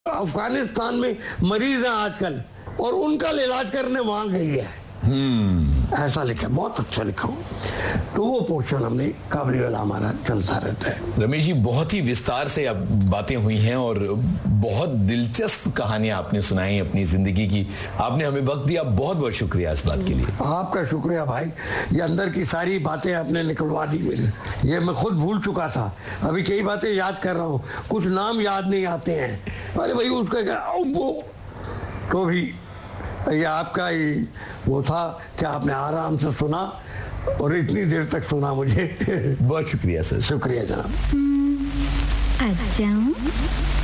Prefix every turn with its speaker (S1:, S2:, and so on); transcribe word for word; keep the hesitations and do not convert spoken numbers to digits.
S1: अफगानिस्तान में मरीज हैं आजकल और उनका इलाज करने वहां गई है। ऐसा लिखा, बहुत अच्छा लिखा हूँ। तो वो पोर्शन हमने काबली वाला हमारा चलता रहता है।
S2: रमेश जी, बहुत ही विस्तार से अब बातें हुई हैं और बहुत दिलचस्प कहानियां आपने सुनाई अपनी जिंदगी की। आपने हमें वक्त दिया, बहुत बहुत शुक्रिया इस बात के लिए।
S1: आपका शुक्रिया भाई, ये अंदर की सारी बातें आपने निकलवा दी मेरी। ये मैं खुद भूल चुका था, अभी कई बातें याद कर रहा हूँ, कुछ नाम याद नहीं आते हैं। अरे भाई उसका क्या वो, तो भी ये आपका ही वो था कि आपने आराम से सुना और इतनी देर तक सुना मुझे।
S2: बहुत शुक्रिया सर।
S1: शुक्रिया जनाब।
S3: आ जाऊं?